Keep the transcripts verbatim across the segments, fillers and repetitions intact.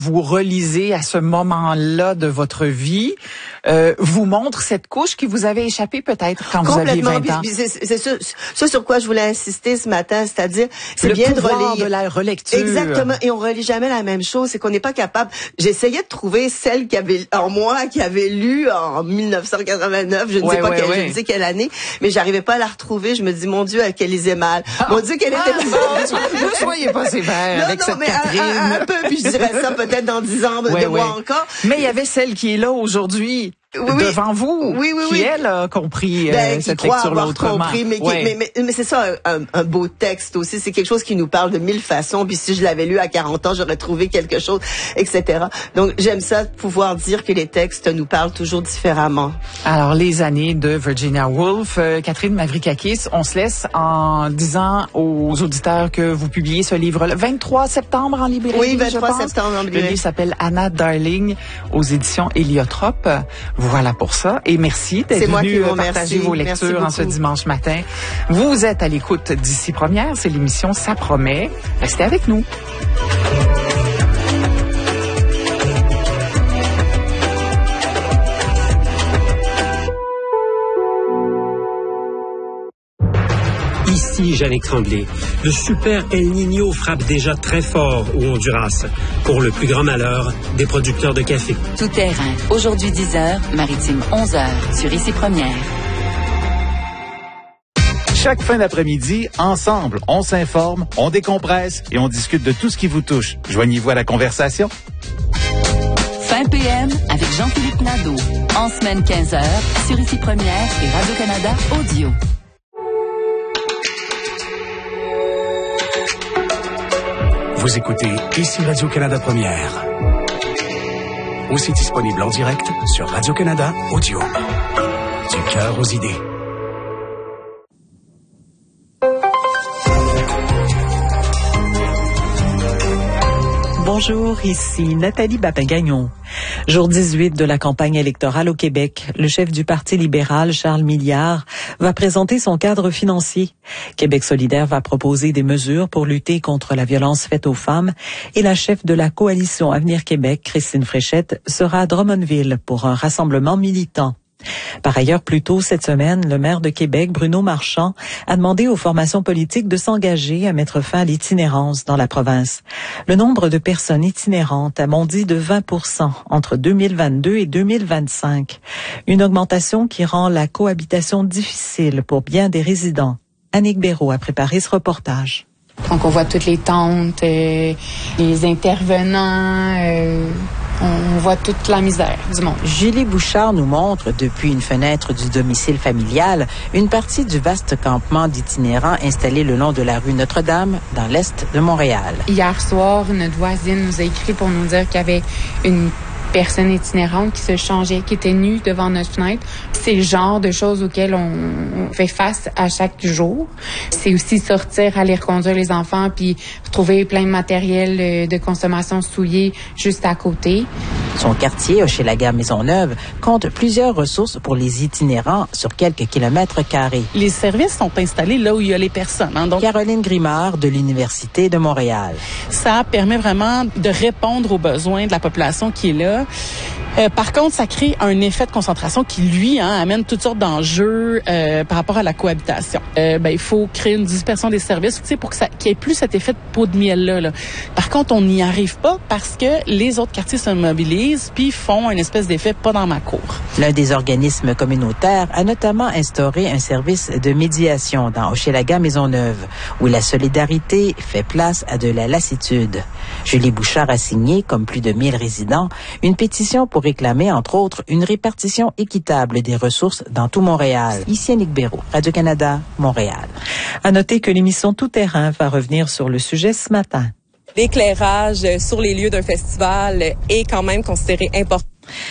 vous relisez à ce moment-là de votre vie, euh, vous montre cette couche qui vous avait échappé peut-être quand vous aviez vingt ans. C'est, c'est ça, ça sur quoi je voulais insister ce matin, c'est-à-dire c'est le bien de pouvoir relire. de la relecture. Exactement, et on relit jamais la même chose, c'est qu'on n'est pas capable. J'essayais de trouver celle qui avait en moi qui avait lu en dix-neuf cent quatre-vingt-neuf, je ne ouais, sais pas ouais, quelle, ouais. je ne sais quelle année, mais j'arrivais pas à la retrouver. Je me dis mon Dieu, qu'elle lisait mal. Ah, mon Dieu, qu'elle était ah, Ne soyez pas sévère non, avec non, cette mais Catherine. Un, un, un peu, puis je dirais ça peut-être dans dix ans de, ouais, de ouais. moi encore. Mais il y avait celle qui est là aujourd'hui. Oui, devant vous, oui, oui, qui oui. elle a compris euh, ben, cette qui croit lecture-là avoir autrement. Compris, mais, ouais. qui, mais, mais, mais c'est ça un, un beau texte aussi. C'est quelque chose qui nous parle de mille façons. Puis si je l'avais lu à quarante ans, j'aurais trouvé quelque chose, et cetera. Donc j'aime ça, pouvoir dire que les textes nous parlent toujours différemment. Alors les années de Virginia Woolf, euh, Catherine Mavrikakis, on se laisse en disant aux auditeurs que vous publiez ce livre le vingt-trois septembre en librairie. Oui, vingt-trois je pense. septembre en librairie. Le livre s'appelle Anna Darling aux éditions Héliotrope. Voilà pour ça. Et merci d'être venu partager vos lectures en ce dimanche matin. Vous êtes à l'écoute d'Ici Première. C'est l'émission Ça promet. Restez avec nous. Ici Jannick Tremblay. Le super El Niño frappe déjà très fort au Honduras, pour le plus grand malheur des producteurs de café. Tout terrain, aujourd'hui dix heures, maritime onze heures, sur Ici Première. Chaque fin d'après-midi, ensemble, on s'informe, on décompresse et on discute de tout ce qui vous touche. Joignez-vous à la conversation. Fin P M avec Jean-Philippe Nadeau. En semaine quinze heures, sur Ici Première et Radio-Canada Audio. Vous écoutez Ici Radio-Canada Première. Aussi disponible en direct sur Radio-Canada Audio. Du cœur aux idées. Bonjour, ici Nathalie Bapin-Gagnon. Jour dix-huit de la campagne électorale au Québec, le chef du Parti libéral, Charles Milliard, va présenter son cadre financier. Québec solidaire va proposer des mesures pour lutter contre la violence faite aux femmes et la chef de la coalition Avenir Québec, Christine Fréchette, sera à Drummondville pour un rassemblement militant. Par ailleurs, plus tôt cette semaine, le maire de Québec, Bruno Marchand, a demandé aux formations politiques de s'engager à mettre fin à l'itinérance dans la province. Le nombre de personnes itinérantes a bondi de vingt pour cent entre deux mille vingt-deux et deux mille vingt-cinq. Une augmentation qui rend la cohabitation difficile pour bien des résidents. Annick Béraud a préparé ce reportage. Donc on voit toutes les tentes, euh, les intervenants, euh, on voit toute la misère du monde. Julie Bouchard nous montre, depuis une fenêtre du domicile familial, une partie du vaste campement d'itinérants installé le long de la rue Notre-Dame, dans l'est de Montréal. Hier soir, notre voisine nous a écrit pour nous dire qu'il y avait une personne itinérante qui se changeait, qui était nue devant notre fenêtre. C'est le genre de choses auxquelles on fait face à chaque jour. C'est aussi sortir, aller reconduire les enfants, puis retrouver plein de matériel de consommation souillé juste à côté. Son quartier, Hochelaga Maisonneuve, compte plusieurs ressources pour les itinérants sur quelques kilomètres carrés. Les services sont installés là où il y a les personnes. Hein, donc Caroline Grimard de l'Université de Montréal. Ça permet vraiment de répondre aux besoins de la population qui est là. Euh, par contre, ça crée un effet de concentration qui, lui, hein, amène toutes sortes d'enjeux euh, par rapport à la cohabitation. Euh, ben, il faut créer une dispersion des services, tu sais, pour que ça, qu'il n'y ait plus cet effet de peau de miel-là. Là. Par contre, on n'y arrive pas parce que les autres quartiers se mobilisent puis font une espèce d'effet pas dans ma cour. L'un des organismes communautaires a notamment instauré un service de médiation dans Hochelaga Maisonneuve, où la solidarité fait place à de la lassitude. Julie Bouchard a signé, comme plus de mille résidents, une pétition pour réclamer, entre autres, une répartition équitable des ressources dans tout Montréal. Ici Annick Béraud, Radio-Canada, Montréal. À noter que l'émission Tout terrain va revenir sur le sujet ce matin. L'éclairage sur les lieux d'un festival est quand même considéré important.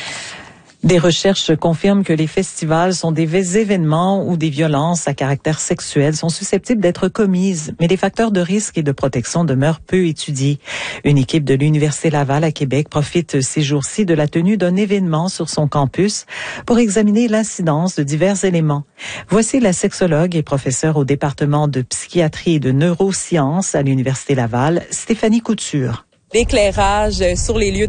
Des recherches confirment que les festivals sont des événements où des violences à caractère sexuel sont susceptibles d'être commises, mais les facteurs de risque et de protection demeurent peu étudiés. Une équipe de l'Université Laval à Québec profite ces jours-ci de la tenue d'un événement sur son campus pour examiner l'incidence de divers éléments. Voici la sexologue et professeure au département de psychiatrie et de neurosciences à l'Université Laval, Stéphanie Couture. l'éclairage sur les lieux